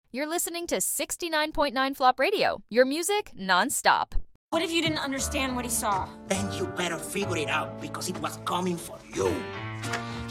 You're listening to 69.9 Flop Radio, your music nonstop. What if you didn't understand what he saw? Then you better figure it out because it was coming for you.